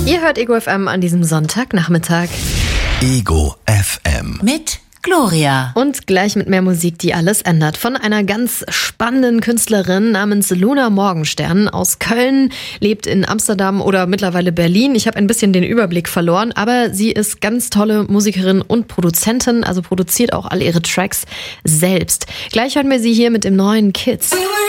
Ihr hört Ego FM an diesem Sonntagnachmittag. Ego FM. Mit Gloria. Und gleich mit mehr Musik, die alles ändert. Von einer ganz spannenden Künstlerin namens Luna Morgenstern aus Köln, lebt in Amsterdam oder mittlerweile Berlin. Ich habe ein bisschen den Überblick verloren, aber sie ist ganz tolle Musikerin und Produzentin, also produziert auch all ihre Tracks selbst. Gleich hören wir sie hier mit dem neuen Kids.